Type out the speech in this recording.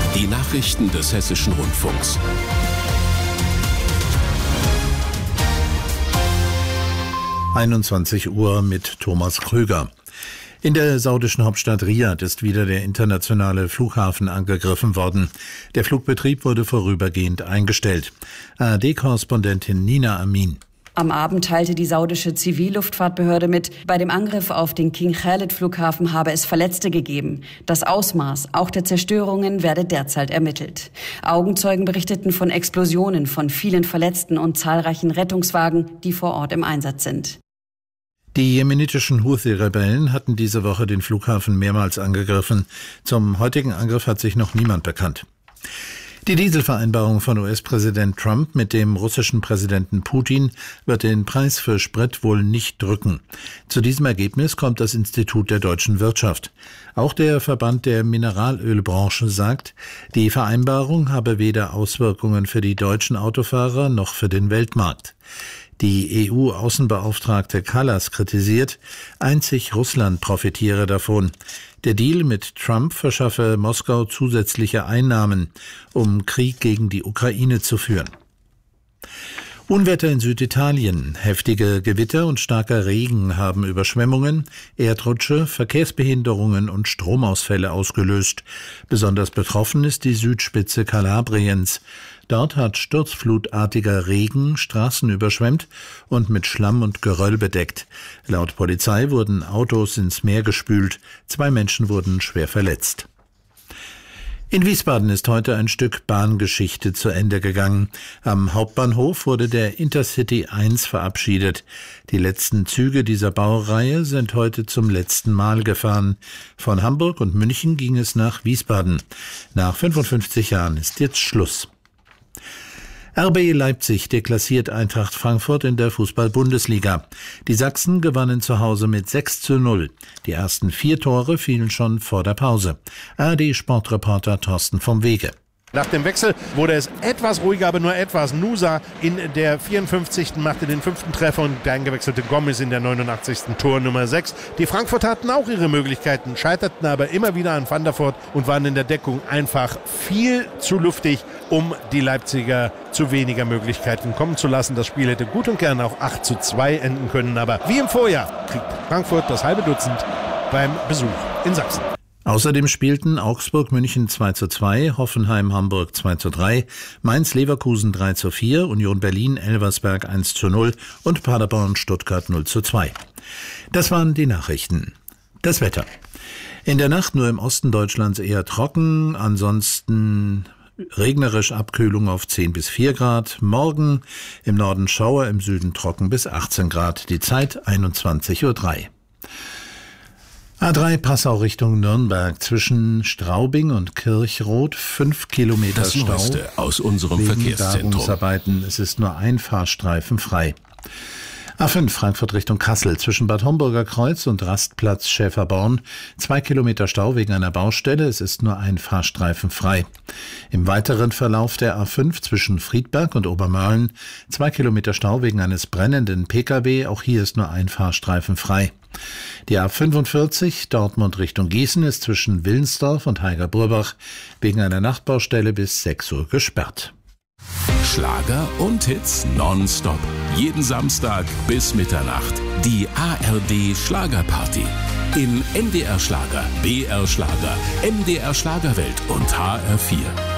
Die Nachrichten des Hessischen Rundfunks. Uhr mit Thomas Krüger. In der saudischen Hauptstadt Riad ist wieder der internationale Flughafen angegriffen worden. Der Flugbetrieb wurde vorübergehend eingestellt. ARD-Korrespondentin Nina Amin. Am Abend teilte die saudische Zivilluftfahrtbehörde mit, bei dem Angriff auf den King Khalid-Flughafen habe es Verletzte gegeben. Das Ausmaß auch der Zerstörungen werde derzeit ermittelt. Augenzeugen berichteten von Explosionen, von vielen Verletzten und zahlreichen Rettungswagen, die vor Ort im Einsatz sind. Die jemenitischen Houthi-Rebellen hatten diese Woche den Flughafen mehrmals angegriffen. Zum heutigen Angriff hat sich noch niemand bekannt. Die Dieselvereinbarung von US-Präsident Trump mit dem russischen Präsidenten Putin wird den Preis für Sprit wohl nicht drücken. Zu diesem Ergebnis kommt das Institut der deutschen Wirtschaft. Auch der Verband der Mineralölbranche sagt, die Vereinbarung habe weder Auswirkungen für die deutschen Autofahrer noch für den Weltmarkt. Die EU-Außenbeauftragte Kallas kritisiert, einzig Russland profitiere davon. Der Deal mit Trump verschaffe Moskau zusätzliche Einnahmen, um Krieg gegen die Ukraine zu führen. Unwetter in Süditalien, heftige Gewitter und starker Regen haben Überschwemmungen, Erdrutsche, Verkehrsbehinderungen und Stromausfälle ausgelöst. Besonders betroffen ist die Südspitze Kalabriens. Dort hat sturzflutartiger Regen Straßen überschwemmt und mit Schlamm und Geröll bedeckt. Laut Polizei wurden Autos ins Meer gespült. 2 Menschen wurden schwer verletzt. In Wiesbaden ist heute ein Stück Bahngeschichte zu Ende gegangen. Am Hauptbahnhof wurde der Intercity 1 verabschiedet. Die letzten Züge dieser Baureihe sind heute zum letzten Mal gefahren. Von Hamburg und München ging es nach Wiesbaden. Nach 55 Jahren ist jetzt Schluss. RB Leipzig deklassiert Eintracht Frankfurt in der Fußball-Bundesliga. Die Sachsen gewannen zu Hause mit 6:0. Die ersten 4 Tore fielen schon vor der Pause. ARD-Sportreporter Thorsten vom Wege. Nach dem Wechsel wurde es etwas ruhiger, aber nur etwas. Nusa in der 54. machte den 5. Treffer und der eingewechselte Gomez in der 89. Tor Nummer 6. Die Frankfurter hatten auch ihre Möglichkeiten, scheiterten aber immer wieder an Van der Voort und waren in der Deckung einfach viel zu luftig, um die Leipziger zu weniger Möglichkeiten kommen zu lassen. Das Spiel hätte gut und gern auch 8:2 enden können, aber wie im Vorjahr kriegt Frankfurt das halbe Dutzend beim Besuch in Sachsen. Außerdem spielten Augsburg-München 2:2, Hoffenheim-Hamburg 2:3, Mainz-Leverkusen 3:4, Union Berlin-Elversberg 1:0 und Paderborn-Stuttgart 0:2. Das waren die Nachrichten. Das Wetter. In der Nacht nur im Osten Deutschlands eher trocken, ansonsten regnerisch, Abkühlung auf 10 bis 4 Grad. Morgen im Norden Schauer, im Süden trocken bis 18 Grad. Die Zeit 21:03 Uhr. A3 Passau Richtung Nürnberg zwischen Straubing und Kirchroth 5 Kilometer das Stau. Neueste aus unserem wegen Verkehrszentrum. Bergungsarbeiten. Es ist nur ein Fahrstreifen frei. A5 Frankfurt Richtung Kassel zwischen Bad Homburger Kreuz und Rastplatz Schäferborn 2 Kilometer Stau wegen einer Baustelle. Es ist nur ein Fahrstreifen frei. Im weiteren Verlauf der A5 zwischen Friedberg und Obermörlen 2 Kilometer Stau wegen eines brennenden Pkw. Auch hier ist nur ein Fahrstreifen frei. Die A45 Dortmund Richtung Gießen ist zwischen Willensdorf und Heiger-Burbach wegen einer Nachtbaustelle bis 6 Uhr gesperrt. Schlager und Hits nonstop. Jeden Samstag bis Mitternacht. Die ARD Schlagerparty. In NDR Schlager, BR Schlager, MDR Schlagerwelt und HR4.